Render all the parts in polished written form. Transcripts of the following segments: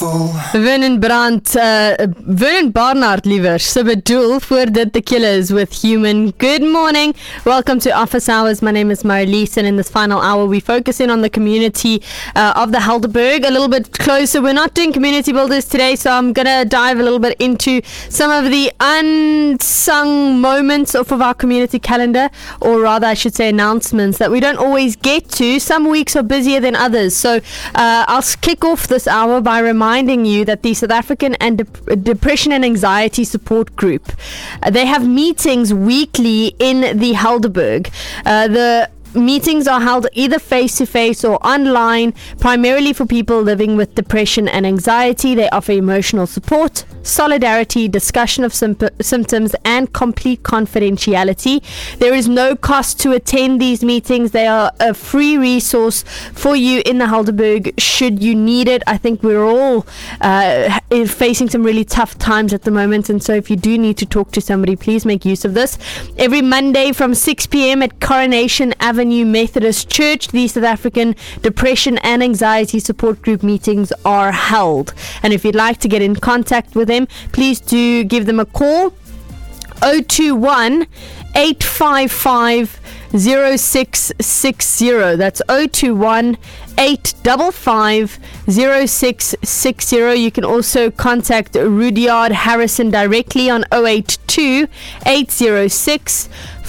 Vernon Barnard liewer, so bedoel voor dit The Killers with Human. Good morning, welcome to Office Hours. My name is Marlies, and in this final hour we focus in on the community of the Helderberg a little bit closer. We're not doing community builders today, so I'm going to dive a little bit into some of the unsung moments off of our community calendar, or rather I should say announcements that we don't always get to. Some weeks are busier than others, so I'll kick off this hour by reminding you that the South African and Depression and Anxiety Support Group, they have meetings weekly in the Helderberg. The meetings are held either face-to-face or online, primarily for people living with depression and anxiety. They offer emotional support, solidarity, discussion of symptoms, and complete confidentiality. There is no cost to attend these meetings. They are a free resource for you in the Helderberg should you need it. I think we're all facing some really tough times at the moment, and so if you do need to talk to somebody, please make use of this. Every Monday from 6 p.m. at Coronation Avenue Methodist Church, the South African Depression and Anxiety Support Group meetings are held. And if you'd like to get in contact with them, please do give them a call. 021 855 0660. That's 021 855 0660. You can also contact Rudyard Harrison directly on 082 806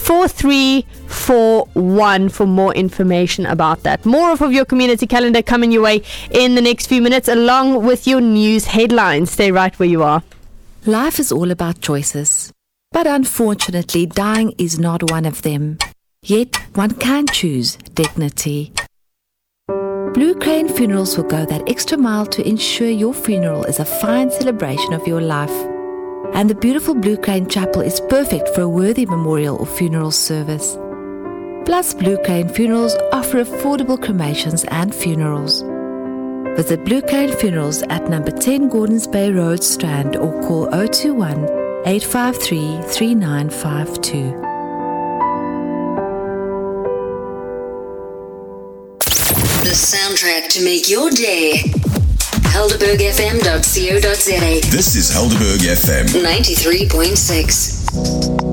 4341 for more information about that. More of your community calendar coming your way in the next few minutes, along with your news headlines. Stay right where you are. Life is all about choices, but unfortunately dying is not one of them. Yet one can choose dignity. Blue Crane Funerals will go that extra mile to ensure your funeral is a fine celebration of your life. And the beautiful Blue Crane Chapel is perfect for a worthy memorial or funeral service. Plus, Blue Crane Funerals offer affordable cremations and funerals. Visit Blue Crane Funerals at number 10 Gordons Bay Road, Strand, or call 021 853 3952. The soundtrack to make your day. HelderbergFM.co.za. This is Helderberg FM 93.6.